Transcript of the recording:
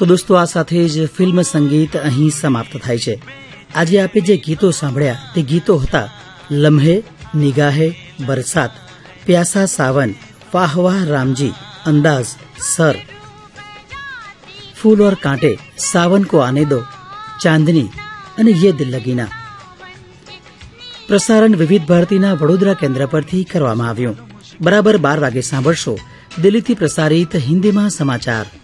તો દોસ્તો આ સાથે જ ફિલ્મ સંગીત અહીં સમાપ્ત થાય છે. આજે આપે જે ગીતો સાંભળ્યા તે ગીતો હતા લમ્હે, નિગાહે, બરસાત, પ્યાસા સાવન, વાહ વાહ રામજી, અંદાઝ, સર, ફૂલ ઓર કાંટે, સાવન કો આને દો, ચાંદની અને યે દિલ લગીના. પ્રસારણ વિવિધ ભારતીના વડોદરા કેન્દ્ર પરથી કરવામાં આવ્યું. બરાબર 12 વાગે સાંભળશો દિલ્હીથી પ્રસારિત હિન્દીમાં સમાચાર.